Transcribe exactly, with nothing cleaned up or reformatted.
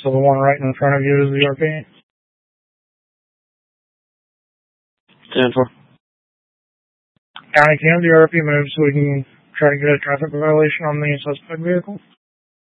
So the one right in front of you is the R P. ten four. County, can the R P move so we can try to get a traffic violation on the suspect vehicle?